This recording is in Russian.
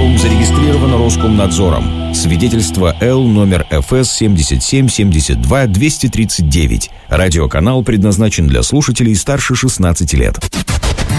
Шоурум зарегистрирован Роскомнадзором. Свидетельство Л номер ФС 7772 239. Радиоканал предназначен для слушателей старше 16 лет.